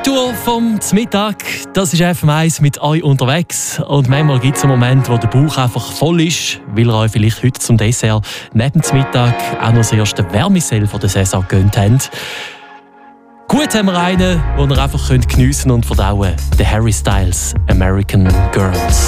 Tour vom Mittag, das ist FM1 mit euch unterwegs. Und manchmal gibt es einen Moment, wo der Bauch einfach voll ist, weil ihr euch vielleicht heute zum Dessert neben dem Mittag auch noch das erste Wärmesell von der Saison gegönnt habt. Gut haben wir einen, den ihr einfach geniessen und verdauen könnt. The Harry Styles American Girls.